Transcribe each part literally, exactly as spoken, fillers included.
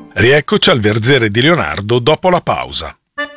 Rieccoci al Verzere di Leonardo dopo la pausa.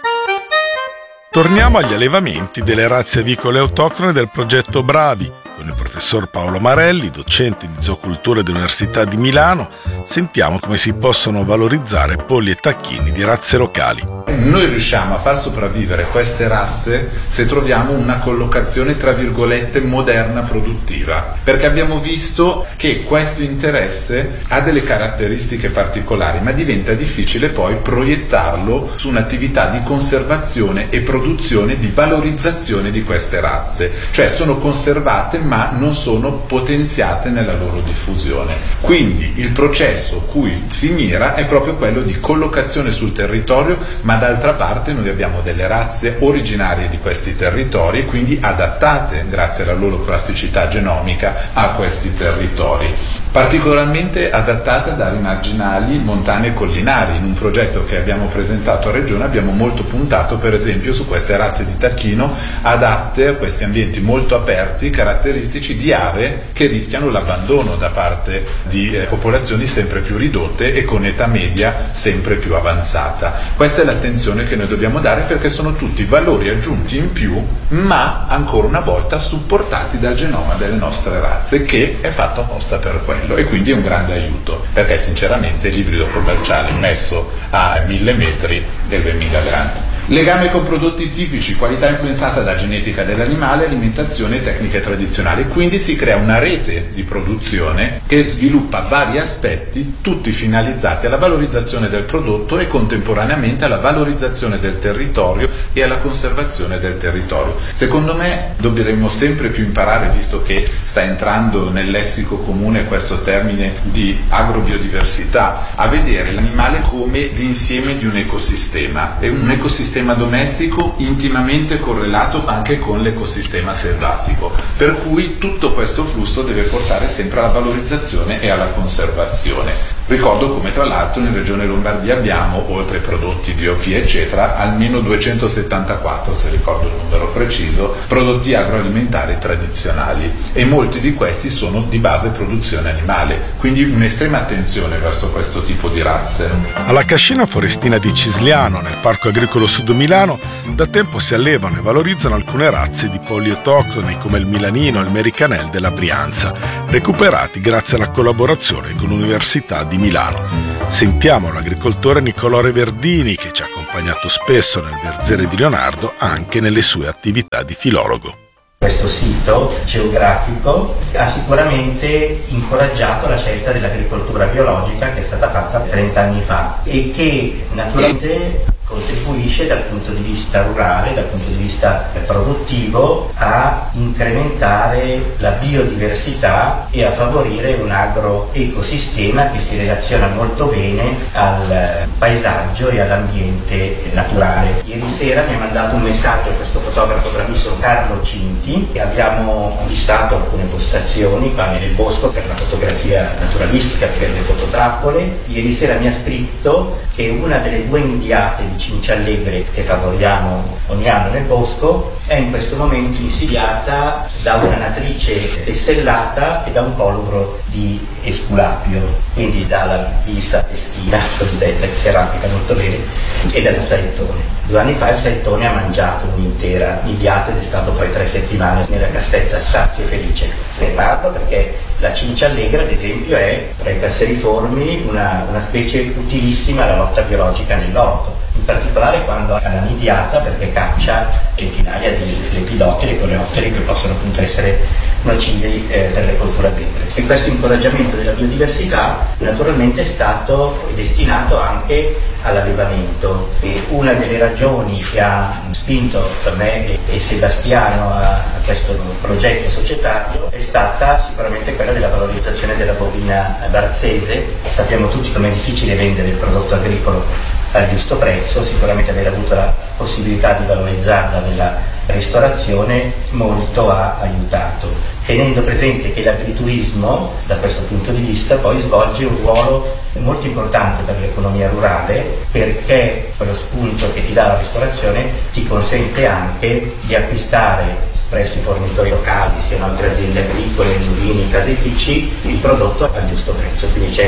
Torniamo agli allevamenti delle razze avicole autoctone del progetto Bravi, con il professor Paolo Marelli, docente di zoocultura dell'Università di Milano. Sentiamo come si possono valorizzare polli e tacchini di razze locali. Noi riusciamo a far sopravvivere queste razze se troviamo una collocazione tra virgolette moderna produttiva, perché abbiamo visto che questo interesse ha delle caratteristiche particolari, ma diventa difficile poi proiettarlo su un'attività di conservazione e produzione di valorizzazione di queste razze, cioè sono conservate ma non sono potenziate nella loro diffusione. Quindi il processo cui si mira è proprio quello di collocazione sul territorio, ma d'altra parte noi abbiamo delle razze originarie di questi territori e quindi adattate, grazie alla loro plasticità genomica, a questi territori. Particolarmente adattate ad aree marginali, montane e collinari. In un progetto che abbiamo presentato a Regione abbiamo molto puntato per esempio su queste razze di tacchino adatte a questi ambienti molto aperti, caratteristici di aree che rischiano l'abbandono da parte di eh, popolazioni sempre più ridotte e con età media sempre più avanzata. Questa è l'attenzione che noi dobbiamo dare, perché sono tutti valori aggiunti in più, ma ancora una volta supportati dal genoma delle nostre razze, che è fatto apposta per quello. E quindi è un grande aiuto, perché sinceramente l'ibrido commerciale messo a mille metri è duemila grandi. Legame con prodotti tipici, qualità influenzata da genetica dell'animale, alimentazione e tecniche tradizionali. Quindi si crea una rete di produzione che sviluppa vari aspetti, tutti finalizzati alla valorizzazione del prodotto e contemporaneamente alla valorizzazione del territorio e alla conservazione del territorio. Secondo me dovremmo sempre più imparare, visto che sta entrando nel lessico comune questo termine di agrobiodiversità, a vedere l'animale come l'insieme di un ecosistema. È un ecosistema domestico intimamente correlato anche con l'ecosistema selvatico, per cui tutto questo flusso deve portare sempre alla valorizzazione e alla conservazione. Ricordo come tra l'altro in Regione Lombardia abbiamo, oltre ai prodotti D O P eccetera, almeno duecentosettantaquattro, se ricordo il numero preciso, prodotti agroalimentari tradizionali, e molti di questi sono di base produzione animale, quindi un'estrema attenzione verso questo tipo di razze. Alla cascina forestina di Cisliano, nel Parco Agricolo Sud Milano, da tempo si allevano e valorizzano alcune razze di polli autoctoni come il milanino e il mericanel della Brianza, recuperati grazie alla collaborazione con l'Università di Milano. Sentiamo l'agricoltore Nicolò Reverdini, che ci ha accompagnato spesso nel Verzere di Leonardo anche nelle sue attività di filologo. Questo sito geografico ha sicuramente incoraggiato la scelta dell'agricoltura biologica, che è stata fatta trenta anni fa e che naturalmente contribuisce dal punto di vista rurale, dal punto di vista produttivo, a incrementare la biodiversità e a favorire un agroecosistema che si relaziona molto bene al paesaggio e all'ambiente naturale. Ieri sera mi ha mandato un messaggio questo fotografo bravissimo Carlo Cinti, e abbiamo avvistato alcune postazioni qua nel bosco per la fotografia naturalistica, per le fototrappole. Ieri sera mi ha scritto che una delle due nidiate di cinciallegre che favoriamo ogni anno nel bosco è in questo momento insidiata da una natrice tessellata e da un colubro di esculapio, quindi dalla visa eschina cosiddetta, che si arrampica molto bene, e dal saettone. Due anni fa il saettone ha mangiato un'intera nidiata ed è stato poi tre settimane nella cassetta sazio e felice. Ne parlo perché la cinciallegra, ad esempio, è tra i casseriformi una, una specie utilissima alla lotta biologica nell'orto, in particolare quando ha la nidiata, perché caccia centinaia di lepidotteri e coleotteri che possono appunto essere nocivi eh, per le colture agricole. E questo incoraggiamento della biodiversità naturalmente è stato destinato anche all'allevamento, e una delle ragioni che ha spinto per me e, e Sebastiano a, a questo progetto societario è stata sicuramente quella della valorizzazione della bovina barzese. Sappiamo tutti com'è difficile vendere il prodotto agricolo al giusto prezzo, sicuramente aver avuto la possibilità di valorizzarla nella ristorazione molto ha aiutato, tenendo presente che l'agriturismo da questo punto di vista poi svolge un ruolo molto importante per l'economia rurale, perché quello spunto che ti dà la ristorazione ti consente anche di acquistare presso i fornitori locali, siano altre aziende agricole, mulini, caseifici, il prodotto al giusto prezzo, quindi c'è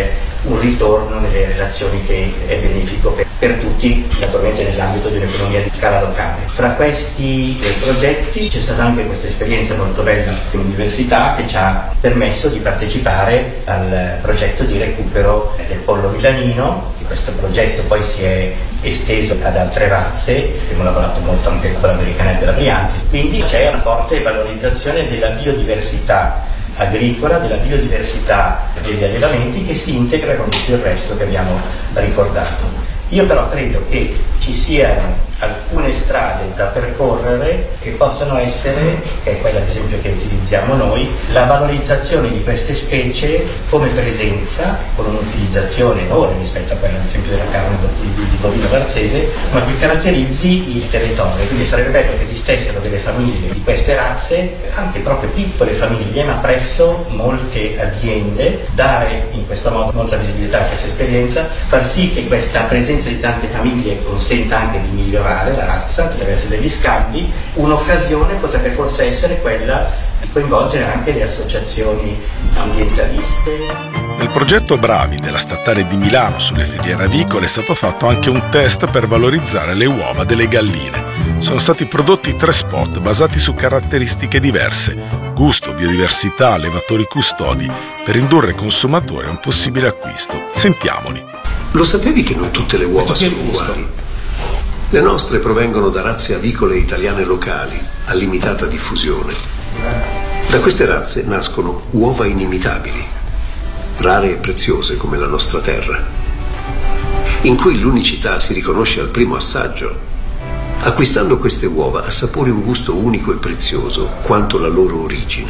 un ritorno nelle relazioni che è benefico per, per tutti, naturalmente nell'ambito di un'economia di scala locale. Fra questi eh, progetti c'è stata anche questa esperienza molto bella dell'università che ci ha permesso di partecipare al progetto di recupero del pollo milanino. Questo progetto poi si è esteso ad altre razze, abbiamo lavorato molto anche con l'Americanel della Brianza, quindi c'è una forte valorizzazione della biodiversità agricola, della biodiversità degli allevamenti che si integra con tutto il resto che abbiamo ricordato. Io però credo che ci siano alcune strade da percorrere che possono essere, che è quella ad esempio che utilizziamo noi, la valorizzazione di queste specie come presenza, con un'utilizzazione minore rispetto a quella ad esempio della carne di, di, di bovino varzese, ma che caratterizzi il territorio. Quindi sarebbe bello che esistessero delle famiglie di queste razze, anche proprio piccole famiglie, ma presso molte aziende, dare in questo modo molta visibilità a questa esperienza, far sì che questa presenza di tante famiglie consenta anche di migliorare la razza attraverso degli scambi. Un'occasione potrebbe forse essere quella di coinvolgere anche le associazioni ambientaliste. Nel progetto Bravi della Statale di Milano sulle filiere avicole è stato fatto anche un test per valorizzare le uova delle galline. Sono stati prodotti tre spot basati su caratteristiche diverse: gusto, biodiversità, allevatori custodi, per indurre i consumatori a un possibile acquisto. Sentiamoli. Lo sapevi che non tutte le uova sono uguali? Le nostre provengono da razze avicole italiane locali, a limitata diffusione. Da queste razze nascono uova inimitabili, rare e preziose come la nostra terra, in cui l'unicità si riconosce al primo assaggio. Acquistando queste uova assapori un gusto unico e prezioso quanto la loro origine.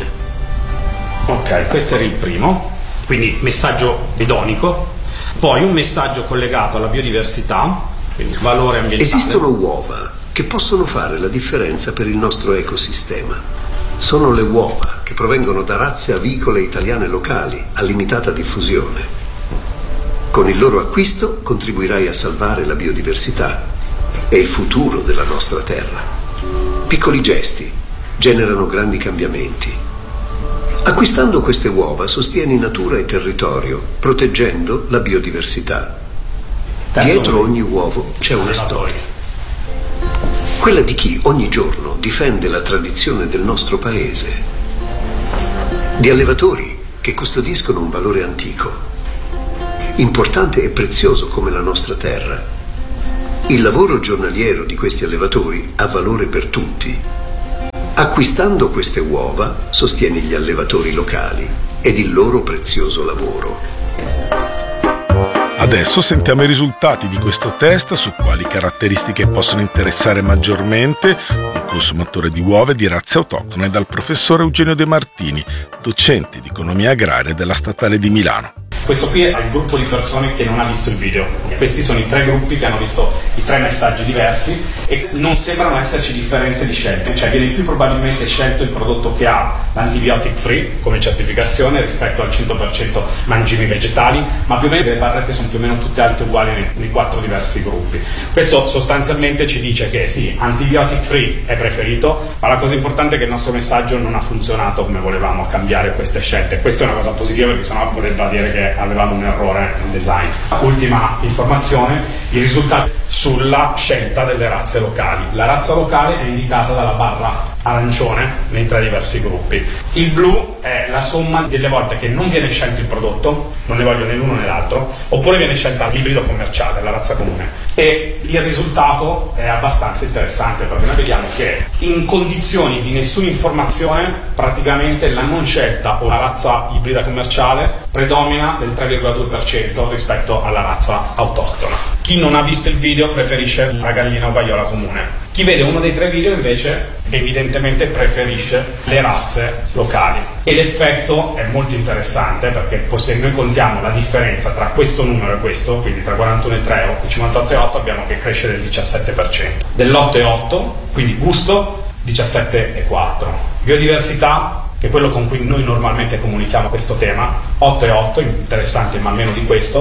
Ok, questo era il primo, quindi messaggio edonico. Poi un messaggio collegato alla biodiversità, quindi valore ambientale. Esistono uova che possono fare la differenza per il nostro ecosistema. Sono le uova che provengono da razze avicole italiane locali a limitata diffusione. Con il loro acquisto contribuirai a salvare la biodiversità e il futuro della nostra terra. Piccoli gesti generano grandi cambiamenti. Acquistando queste uova sostieni natura e territorio, proteggendo la biodiversità. Dietro ogni uovo c'è una storia. Quella di chi ogni giorno difende la tradizione del nostro paese. Di allevatori che custodiscono un valore antico, importante e prezioso come la nostra terra. Il lavoro giornaliero di questi allevatori ha valore per tutti. Acquistando queste uova sostieni gli allevatori locali ed il loro prezioso lavoro. Adesso sentiamo i risultati di questo test su quali caratteristiche possono interessare maggiormente un consumatore di uova di razze autoctone dal professore Eugenio De Martini, docente di economia agraria della Statale di Milano. Questo qui è il gruppo di persone che non ha visto il video. Questi sono i tre gruppi che hanno visto i tre messaggi diversi e non sembrano esserci differenze di scelte, cioè viene più probabilmente scelto il prodotto che ha l'antibiotic free come certificazione rispetto al cento per cento mangimi vegetali, ma più o meno le barrette sono più o meno tutte alte uguali nei, nei quattro diversi gruppi. Questo sostanzialmente ci dice che sì, antibiotic free è preferito, ma la cosa importante è che il nostro messaggio non ha funzionato come volevamo a cambiare queste scelte. Questa è una cosa positiva, perché sennò voleva dire che avevamo un errore nel design. Ultima informazione, i risultati sulla scelta delle razze locali. La razza locale è indicata dalla barra arancione nei tre diversi gruppi. Il blu è la somma delle volte che non viene scelto il prodotto, non ne voglio né l'uno né l'altro, oppure viene scelta l'ibrido commerciale, la razza comune. E il risultato è abbastanza interessante, perché noi vediamo che in condizioni di nessuna informazione praticamente la non scelta o la razza ibrida commerciale predomina del tre virgola due per cento rispetto alla razza autoctona. Chi non ha visto il video preferisce la gallina ovaiola comune. Chi vede uno dei tre video invece evidentemente preferisce le razze locali. E l'effetto è molto interessante, perché se noi contiamo la differenza tra questo numero e questo, quindi tra quarantuno e tre e cinquantotto e otto, abbiamo che cresce del diciassette per cento. Dell'otto e otto, quindi gusto, diciassette e quattro. Biodiversità, che è quello con cui noi normalmente comunichiamo questo tema, otto e otto, interessante ma meno di questo,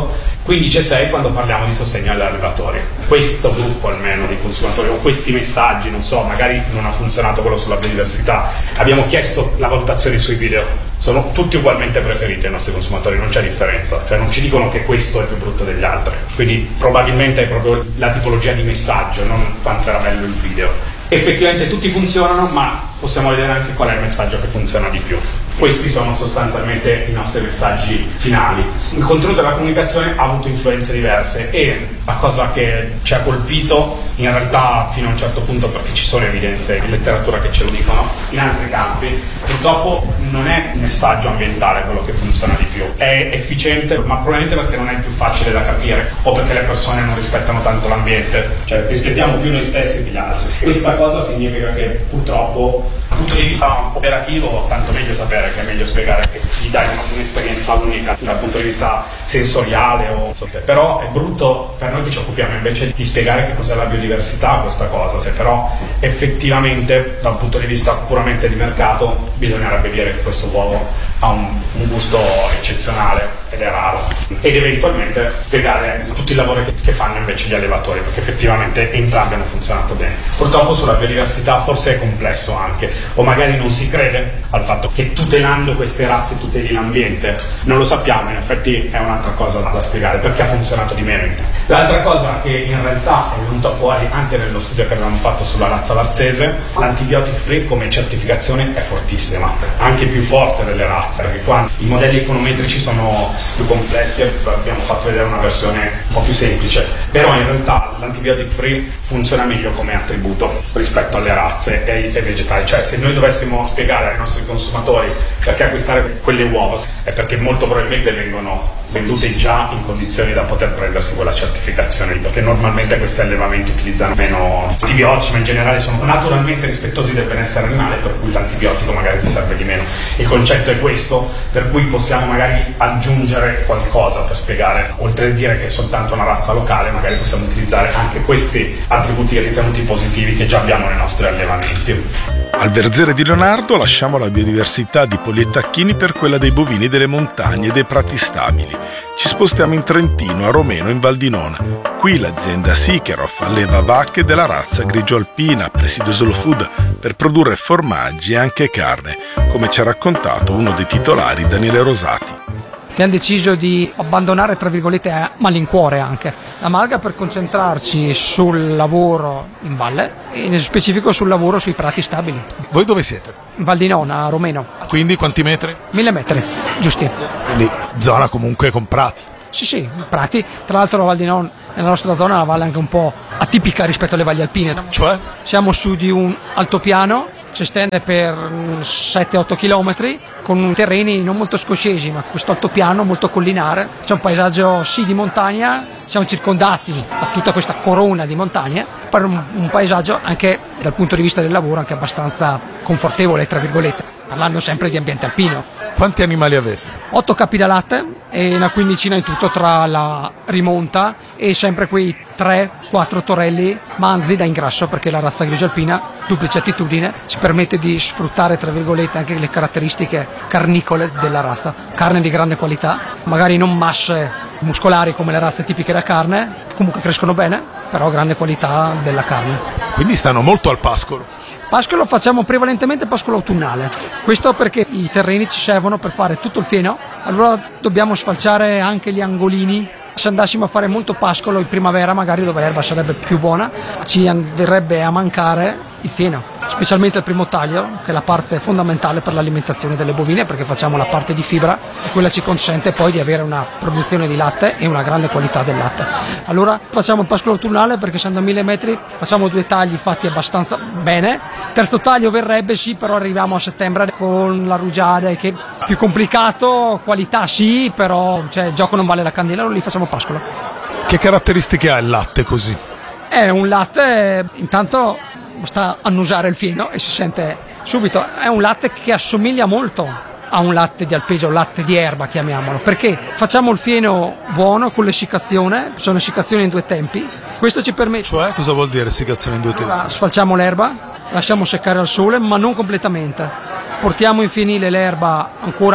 quindici e sei quando parliamo di sostegno agli allevatori. Questo gruppo almeno di consumatori o questi messaggi, non so, magari non ha funzionato quello sulla biodiversità, abbiamo chiesto la valutazione sui video, sono tutti ugualmente preferiti ai nostri consumatori, non c'è differenza, cioè non ci dicono che questo è più brutto degli altri, quindi probabilmente è proprio la tipologia di messaggio, non quanto era bello il video. Effettivamente tutti funzionano, ma possiamo vedere anche qual è il messaggio che funziona di più. Questi sono sostanzialmente i nostri messaggi finali. Il contenuto della comunicazione ha avuto influenze diverse e la cosa che ci ha colpito in realtà fino a un certo punto, perché ci sono evidenze in letteratura che ce lo dicono, in altri campi purtroppo non è il messaggio ambientale quello che funziona di più, è efficiente ma probabilmente perché non è il più facile da capire o perché le persone non rispettano tanto l'ambiente, cioè rispettiamo più noi stessi che gli altri. Questa cosa significa che purtroppo dal punto di vista operativo tanto meglio sapere, che è meglio spiegare, che gli dai un'esperienza unica dal punto di vista sensoriale o però è brutto per noi che ci occupiamo invece di spiegare che cos'è la biodiversità questa cosa, cioè, però effettivamente da un punto di vista puramente di mercato bisognerebbe dire che questo uovo ha un, un gusto eccezionale ed è raro, ed eventualmente spiegare tutto il lavoro che, che fanno invece gli allevatori, perché effettivamente entrambi hanno funzionato bene. Purtroppo sulla biodiversità forse è complesso anche, o magari non si crede al fatto che tutelando queste razze tuteli l'ambiente, non lo sappiamo, in effetti è un'altra cosa da spiegare perché ha funzionato di meno. L'altra cosa che in realtà è venuta fuori anche nello studio che abbiamo fatto sulla razza varzese, l'antibiotic free come certificazione è fortissima, anche più forte delle razze, perché qua i modelli econometrici sono più complessi, abbiamo fatto vedere una versione un po' più semplice, però in realtà l'antibiotic free funziona meglio come attributo rispetto alle razze e ai vegetali, cioè se noi dovessimo spiegare ai nostri consumatori perché acquistare quelle uova è perché molto probabilmente vengono vendute già in condizioni da poter prendersi quella certificazione, perché normalmente questi allevamenti utilizzano meno antibiotici, ma in generale sono naturalmente rispettosi del benessere animale, per cui l'antibiotico magari ti serve di meno. Il concetto è questo, per cui possiamo magari aggiungere qualcosa per spiegare, oltre a dire che è soltanto una razza locale, magari possiamo utilizzare anche questi attributi ritenuti positivi che già abbiamo nei nostri allevamenti. Al verzere di Leonardo lasciamo la biodiversità di polli e tacchini per quella dei bovini delle montagne e dei prati stabili. Ci spostiamo in Trentino, a Romeno, in Val di Nona. Qui l'azienda Sicherhoff alleva vacche della razza grigio-alpina, presidio Slow Food, per produrre formaggi e anche carne, come ci ha raccontato uno dei titolari, Daniele Rosati. Abbiamo deciso di abbandonare, tra virgolette, a malincuore anche la malga per concentrarci sul lavoro in valle e nello specifico sul lavoro sui prati stabili. Voi dove siete? In Val di Nona, a Romeno. Quindi quanti metri? Mille metri, giusti. Quindi zona comunque con prati. Sì, sì, prati. Tra l'altro la Val di Nona, nella nostra zona, è una valle anche un po' atipica rispetto alle valli alpine. Cioè? Siamo su di un altopiano, si estende per sette otto chilometri, con terreni non molto scoscesi, ma questo altopiano molto collinare. C'è un paesaggio sì di montagna, siamo circondati da tutta questa corona di montagne, per un, un paesaggio anche dal punto di vista del lavoro anche abbastanza confortevole, tra virgolette, parlando sempre di ambiente alpino. Quanti animali avete? Otto capi da latte e una quindicina in tutto tra la rimonta e sempre quei tre quattro torelli manzi da ingrasso, perché la razza grigio alpina, duplice attitudine, ci permette di sfruttare, tra virgolette, anche le caratteristiche carnicole della razza. Carne di grande qualità, magari non masse muscolari come le razze tipiche da carne, comunque crescono bene, però grande qualità della carne. Quindi stanno molto al pascolo. Pascolo facciamo prevalentemente pascolo autunnale, questo perché i terreni ci servono per fare tutto il fieno, allora dobbiamo sfalciare anche gli angolini. Se andassimo a fare molto pascolo in primavera, magari dove l'erba sarebbe più buona, ci verrebbe a mancare il fieno, specialmente il primo taglio, che è la parte fondamentale per l'alimentazione delle bovine, perché facciamo la parte di fibra e quella ci consente poi di avere una produzione di latte e una grande qualità del latte. Allora facciamo il pascolo autunnale perché essendo a mille metri facciamo due tagli fatti abbastanza bene. Il terzo taglio verrebbe sì, però arriviamo a settembre con la rugiada, che è più complicato, qualità sì, però cioè, il gioco non vale la candela, allora lì facciamo pascolo. Che caratteristiche ha il latte così? È un latte, intanto basta annusare il fieno e si sente subito, è un latte che assomiglia molto a un latte di alpeggio, un latte di erba chiamiamolo, perché facciamo il fieno buono con l'essiccazione, sono essiccazioni in due tempi, questo ci permette... Cioè, cosa vuol dire essiccazione in due tempi? Allora, sfalciamo l'erba, lasciamo seccare al sole, ma non completamente, portiamo in fienile l'erba ancora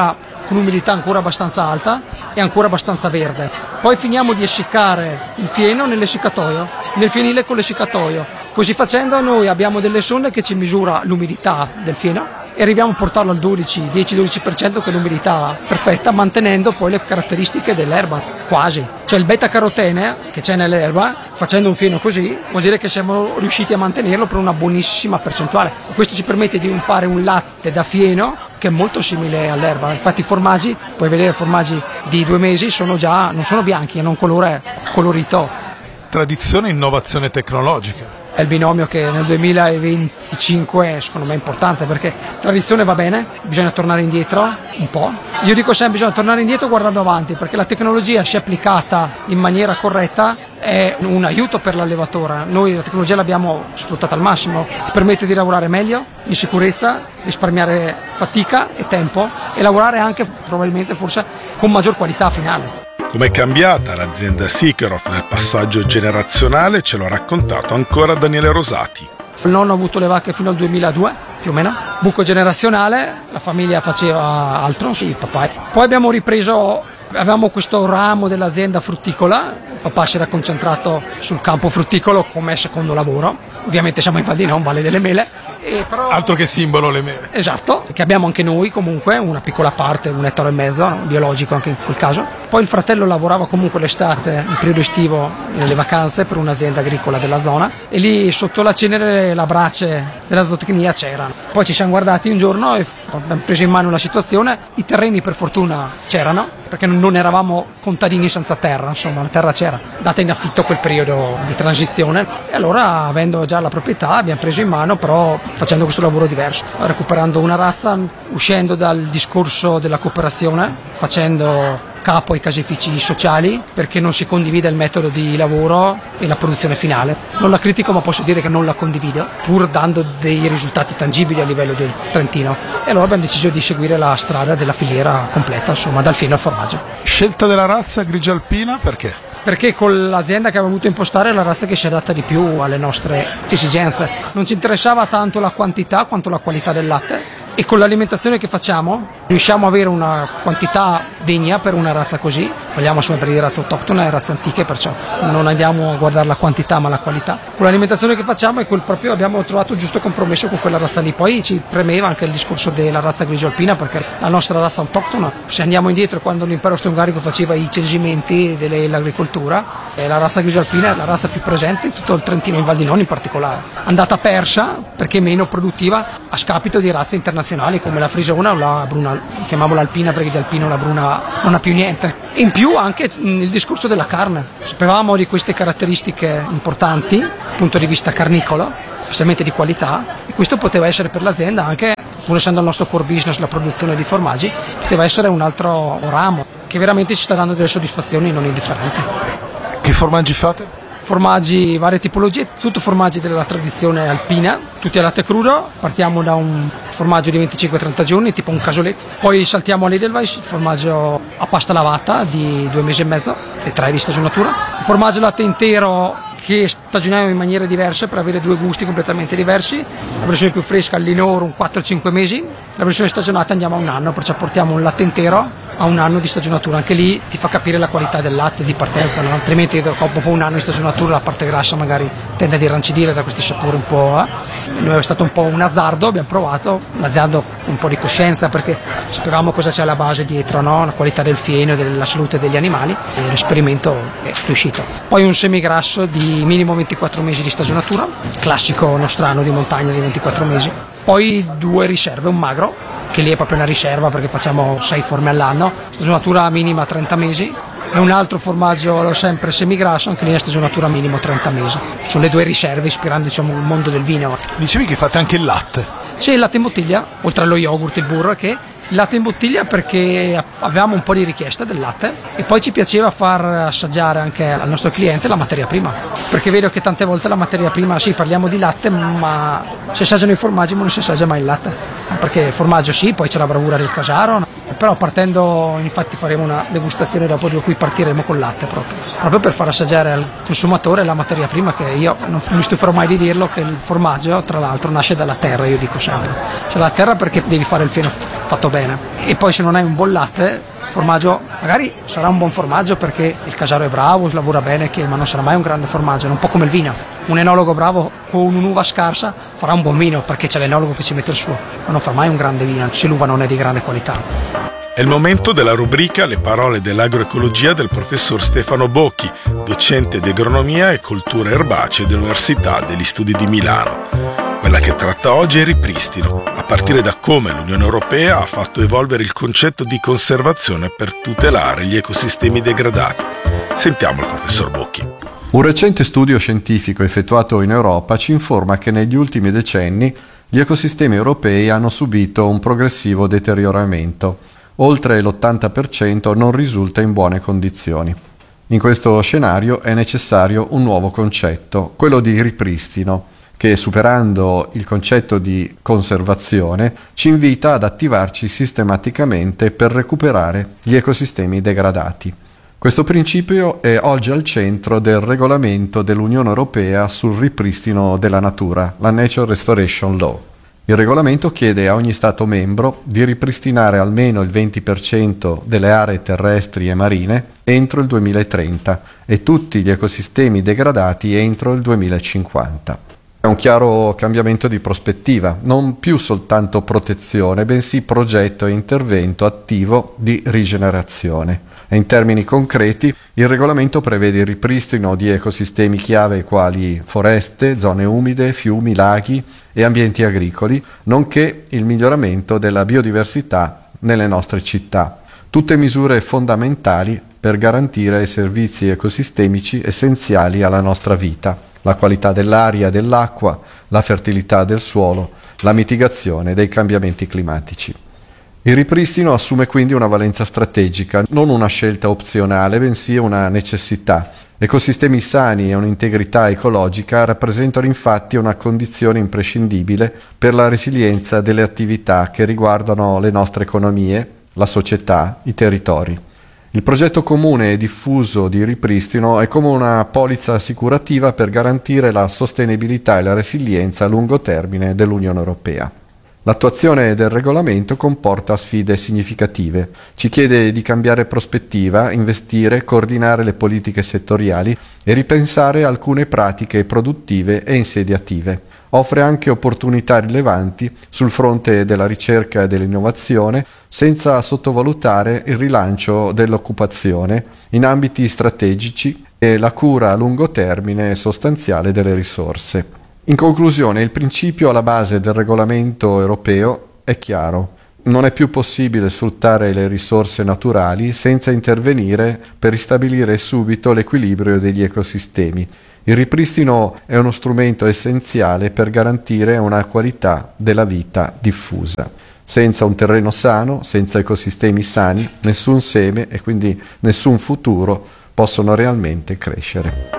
con umidità ancora abbastanza alta e ancora abbastanza verde. Poi finiamo di essiccare il fieno nell'essiccatoio, nel fienile con l'essiccatoio. Così facendo noi abbiamo delle sonde che ci misura l'umidità del fieno e arriviamo a portarlo al dodici, dieci dodici per cento, che è l'umidità perfetta, mantenendo poi le caratteristiche dell'erba, quasi. Cioè il beta-carotene che c'è nell'erba, facendo un fieno così, vuol dire che siamo riusciti a mantenerlo per una buonissima percentuale. Questo ci permette di fare un latte da fieno che è molto simile all'erba. Infatti i formaggi, puoi vedere, formaggi di due mesi sono già, non sono bianchi, hanno un colore colorito. Tradizione e innovazione tecnologica. È il binomio che nel duemilaventicinque secondo me è importante, perché tradizione va bene, bisogna tornare indietro un po'. Io dico sempre bisogna tornare indietro guardando avanti, perché la tecnologia, se applicata in maniera corretta, è un aiuto per l'allevatore. Noi la tecnologia l'abbiamo sfruttata al massimo, ti permette di lavorare meglio, in sicurezza, risparmiare fatica e tempo e lavorare anche probabilmente forse con maggior qualità finale. Com'è cambiata l'azienda Sykerhoff nel passaggio generazionale ce l'ha raccontato ancora Daniele Rosati. Il nonno ha avuto le vacche fino al duemiladue, più o meno. Buco generazionale, la famiglia faceva altro, sì, il papà. Poi abbiamo ripreso, avevamo questo ramo dell'azienda frutticola, il papà si era concentrato sul campo frutticolo come secondo lavoro. Ovviamente siamo in Val di Non, Valle delle Mele. E però... Altro che simbolo le mele. Esatto, che abbiamo anche noi comunque, una piccola parte, un ettaro e mezzo, no? Biologico anche in quel caso. Poi il fratello lavorava comunque l'estate, il periodo estivo, nelle vacanze per un'azienda agricola della zona e lì sotto la cenere la brace della zootecnia c'era. Poi ci siamo guardati un giorno e abbiamo preso in mano la situazione, i terreni per fortuna c'erano, perché non eravamo contadini senza terra, insomma la terra c'era, data in affitto quel periodo di transizione e allora avendo già la proprietà abbiamo preso in mano, però facendo questo lavoro diverso, recuperando una razza, uscendo dal discorso della cooperazione, facendo capo ai caseifici sociali perché non si condivide il metodo di lavoro e la produzione finale. Non la critico, ma posso dire che non la condivido, pur dando dei risultati tangibili a livello del Trentino. E allora abbiamo deciso di seguire la strada della filiera completa, insomma, dal fieno al formaggio. Scelta della razza grigia alpina, perché? Perché con l'azienda che avevo voluto impostare è la razza che si adatta di più alle nostre esigenze. Non ci interessava tanto la quantità quanto la qualità del latte. E con l'alimentazione che facciamo riusciamo ad avere una quantità degna per una razza così. Vogliamo sempre di razze autoctone e razze antiche, perciò non andiamo a guardare la quantità ma la qualità. Con l'alimentazione che facciamo e quel proprio abbiamo trovato il giusto compromesso con quella razza lì. Poi ci premeva anche il discorso della razza grigio alpina, perché la nostra razza autoctona, se andiamo indietro quando l'impero austro-ungarico faceva i censimenti dell'agricoltura, la razza grigio alpina è la razza più presente in tutto il Trentino, in Val di Non in particolare. Andata persa perché meno produttiva a scapito di razze internazionali come la frisona o la bruna, chiamiamola alpina perché di alpino la bruna non ha più niente. E in più anche il discorso della carne. Sapevamo di queste caratteristiche importanti dal punto di vista carnicolo, specialmente di qualità, e questo poteva essere per l'azienda anche, pur essendo il nostro core business la produzione di formaggi, poteva essere un altro ramo che veramente ci sta dando delle soddisfazioni non indifferenti. Che formaggi fate? Formaggi, varie tipologie, tutto formaggi della tradizione alpina, tutti a latte crudo. Partiamo da un formaggio di venticinque trenta giorni, tipo un casoletto, poi saltiamo all'Edelweiss, il formaggio a pasta lavata di due mesi e mezzo e tre di stagionatura. Il formaggio latte intero che stagioniamo in maniere diverse per avere due gusti completamente diversi. La versione più fresca all'inoro un quattro cinque mesi, la versione stagionata andiamo a un anno, perciò portiamo un latte intero a un anno di stagionatura. Anche lì ti fa capire la qualità del latte di partenza, no? Altrimenti dopo un anno di stagionatura la parte grassa magari tende ad irrancidire da questi sapori un po'. Eh. Noi è stato un po' un azzardo, abbiamo provato, un azzardo con un po' di coscienza perché sapevamo cosa c'è alla base dietro, no? La qualità del fieno, della salute degli animali, e l'esperimento è riuscito. Poi un semigrasso di minimo ventiquattro mesi di stagionatura, classico nostrano di montagna di ventiquattro mesi. Poi due riserve, un magro, che lì è proprio una riserva perché facciamo sei forme all'anno, stagionatura minima trenta mesi, e un altro formaggio sempre semigrasso, anche lì una stagionatura minimo trenta mesi. Sono le due riserve ispirando, diciamo, il mondo del vino. Dicevi che fate anche il latte? Sì, il latte in bottiglia, oltre allo yogurt, il burro, che il latte in bottiglia perché avevamo un po' di richiesta del latte e poi ci piaceva far assaggiare anche al nostro cliente la materia prima, perché vedo che tante volte la materia prima, sì, parliamo di latte, ma si assaggiano i formaggi ma non si assaggia mai il latte, perché il formaggio sì, poi c'è la bravura del casaro, però partendo, infatti faremo una degustazione dopo di cui partiremo col latte proprio, proprio per far assaggiare al consumatore la materia prima, che io non mi stuferò mai di dirlo, che il formaggio tra l'altro nasce dalla terra, io dico sempre, cioè la terra perché devi fare il fieno fatto bene. E poi se non hai un buon latte, il formaggio magari sarà un buon formaggio perché il casaro è bravo, lavora bene, che, ma non sarà mai un grande formaggio, è un po' come il vino. Un enologo bravo con un'uva scarsa farà un buon vino perché c'è l'enologo che ci mette il suo, ma non fa mai un grande vino se l'uva non è di grande qualità. È il momento della rubrica Le parole dell'agroecologia del professor Stefano Bocchi, docente di agronomia e culture erbacee dell'Università degli Studi di Milano. Quella che tratta oggi è il ripristino, a partire da come l'Unione Europea ha fatto evolvere il concetto di conservazione per tutelare gli ecosistemi degradati. Sentiamo il professor Bocchi. Un recente studio scientifico effettuato in Europa ci informa che negli ultimi decenni gli ecosistemi europei hanno subito un progressivo deterioramento. Oltre l'ottanta per cento non risulta in buone condizioni. In questo scenario è necessario un nuovo concetto, quello di ripristino, che superando il concetto di conservazione ci invita ad attivarci sistematicamente per recuperare gli ecosistemi degradati. Questo principio è oggi al centro del regolamento dell'Unione Europea sul ripristino della natura, la Nature Restoration Law. Il regolamento chiede a ogni Stato membro di ripristinare almeno il venti per cento delle aree terrestri e marine entro il duemilatrenta e tutti gli ecosistemi degradati entro il duemilacinquanta. È un chiaro cambiamento di prospettiva, non più soltanto protezione, bensì progetto e intervento attivo di rigenerazione. E in termini concreti, il regolamento prevede il ripristino di ecosistemi chiave quali foreste, zone umide, fiumi, laghi e ambienti agricoli, nonché il miglioramento della biodiversità nelle nostre città. Tutte misure fondamentali per garantire i servizi ecosistemici essenziali alla nostra vita. La qualità dell'aria e dell'acqua, la fertilità del suolo, la mitigazione dei cambiamenti climatici. Il ripristino assume quindi una valenza strategica, non una scelta opzionale, bensì una necessità. Ecosistemi sani e un'integrità ecologica rappresentano infatti una condizione imprescindibile per la resilienza delle attività che riguardano le nostre economie, la società, i territori. Il progetto comune e diffuso di ripristino è come una polizza assicurativa per garantire la sostenibilità e la resilienza a lungo termine dell'Unione Europea. L'attuazione del regolamento comporta sfide significative. Ci chiede di cambiare prospettiva, investire, coordinare le politiche settoriali e ripensare alcune pratiche produttive e insediative. Offre anche opportunità rilevanti sul fronte della ricerca e dell'innovazione, senza sottovalutare il rilancio dell'occupazione in ambiti strategici e la cura a lungo termine sostanziale delle risorse. In conclusione, il principio alla base del regolamento europeo è chiaro. Non è più possibile sfruttare le risorse naturali senza intervenire per ristabilire subito l'equilibrio degli ecosistemi. Il ripristino è uno strumento essenziale per garantire una qualità della vita diffusa. Senza un terreno sano, senza ecosistemi sani, nessun seme e quindi nessun futuro possono realmente crescere.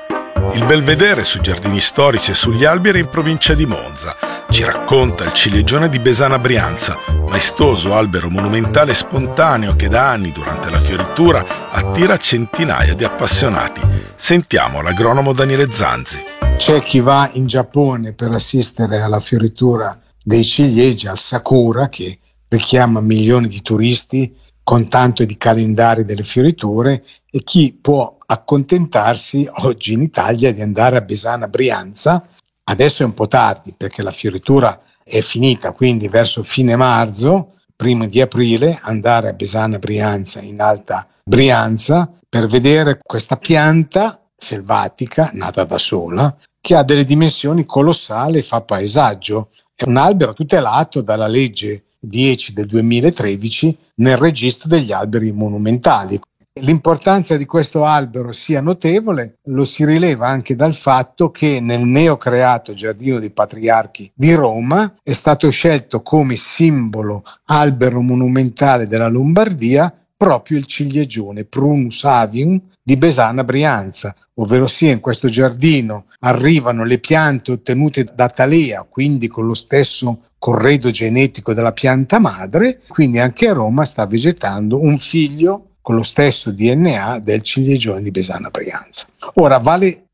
Il Belvedere sui giardini storici e sugli alberi in provincia di Monza. Ci racconta il ciliegone di Besana Brianza, maestoso albero monumentale spontaneo che da anni durante la fioritura attira centinaia di appassionati. Sentiamo l'agronomo Daniele Zanzi. C'è chi va in Giappone per assistere alla fioritura dei ciliegi, al Sakura, che richiama milioni di turisti con tanto di calendari delle fioriture, e chi può accontentarsi oggi in Italia di andare a Besana Brianza. Adesso è un po' tardi perché la fioritura è finita, quindi verso fine marzo, primo di aprile, andare a Besana Brianza in Alta Brianza per vedere questa pianta selvatica nata da sola che ha delle dimensioni colossali e fa paesaggio. È un albero tutelato dalla legge dieci del duemilatredici nel registro degli alberi monumentali. L'importanza di questo albero sia notevole lo si rileva anche dal fatto che nel neocreato Giardino dei Patriarchi di Roma è stato scelto come simbolo albero monumentale della Lombardia proprio il ciliegione Prunus avium di Besana Brianza, ovvero sia in questo giardino arrivano le piante ottenute da talea, quindi con lo stesso corredo genetico della pianta madre, quindi anche a Roma sta vegetando un figlio con lo stesso D N A del ciliegione di Besana Brianza. Ora vale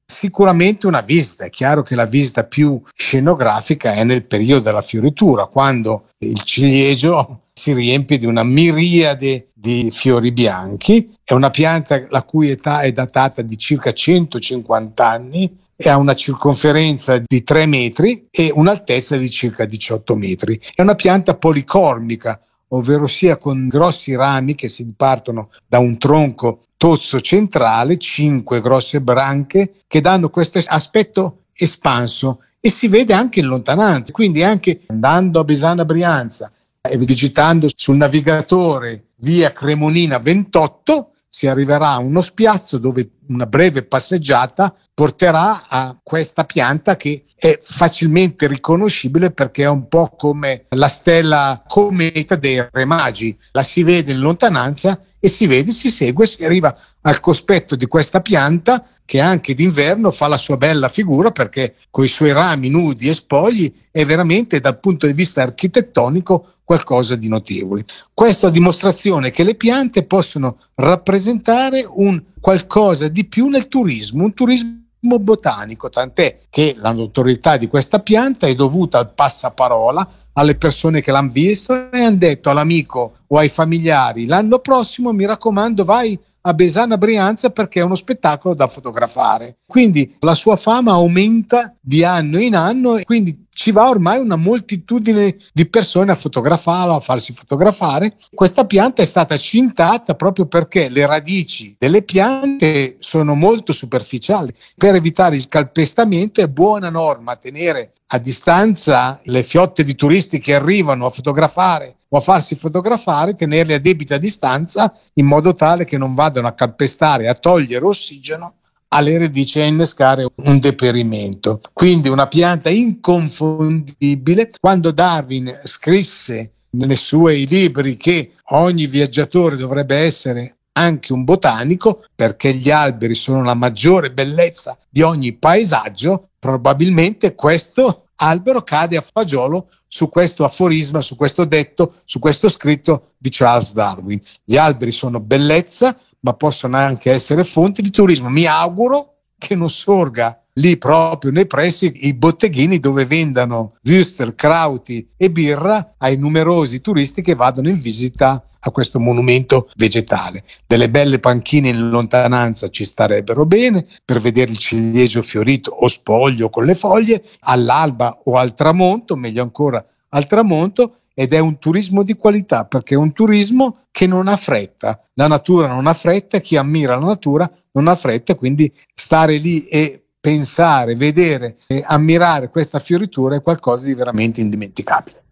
Sicuramente una visita, è chiaro che la visita più scenografica è nel periodo della fioritura, quando il ciliegio si riempie di una miriade di fiori bianchi. È una pianta la cui età è datata di circa centocinquanta anni e ha una circonferenza di tre metri e un'altezza di circa diciotto metri. È una pianta policormica, ovvero sia con grossi rami che si partono da un tronco tozzo centrale, cinque grosse branche che danno questo aspetto espanso e si vede anche in lontananza. Quindi anche andando a Besana Brianza e digitando sul navigatore via Cremonina ventotto si arriverà a uno spiazzo dove una breve passeggiata porterà a questa pianta che è facilmente riconoscibile perché è un po' come la stella cometa dei Re Magi, la si vede in lontananza e si vede, si segue, si arriva al cospetto di questa pianta che anche d'inverno fa la sua bella figura perché con i suoi rami nudi e spogli è veramente dal punto di vista architettonico qualcosa di notevole. Questo a dimostrazione che le piante possono rappresentare un qualcosa di più nel turismo, un turismo botanico, tant'è che la notorietà di questa pianta è dovuta al passaparola, alle persone che l'hanno visto e hanno detto all'amico o ai familiari: l'anno prossimo mi raccomando vai a Besana Brianza perché è uno spettacolo da fotografare. Quindi la sua fama aumenta di anno in anno e quindi ci va ormai una moltitudine di persone a fotografarla, a farsi fotografare. Questa pianta è stata cintata proprio perché le radici delle piante sono molto superficiali. Per evitare il calpestamento è buona norma tenere a distanza le fiotte di turisti che arrivano a fotografare o a farsi fotografare, tenerle a debita distanza in modo tale che non vadano a calpestare, a togliere ossigeno alle radici e a innescare un deperimento. Quindi una pianta inconfondibile. Quando Darwin scrisse nei suoi libri che ogni viaggiatore dovrebbe essere anche un botanico perché gli alberi sono la maggiore bellezza di ogni paesaggio, probabilmente questo albero cade a fagiolo su questo aforisma, su questo detto, su questo scritto di Charles Darwin. Gli alberi sono bellezza, ma possono anche essere fonte di turismo. Mi auguro che non sorga lì proprio nei pressi i botteghini dove vendano würstel, krauti e birra ai numerosi turisti che vadano in visita a questo monumento vegetale. Delle belle panchine in lontananza ci starebbero bene per vedere il ciliegio fiorito o spoglio con le foglie all'alba o al tramonto, meglio ancora al tramonto, ed è un turismo di qualità perché è un turismo che non ha fretta. La natura non ha fretta, chi ammira la natura non ha fretta, quindi stare lì e pensare, vedere e ammirare questa fioritura è qualcosa di veramente indimenticabile.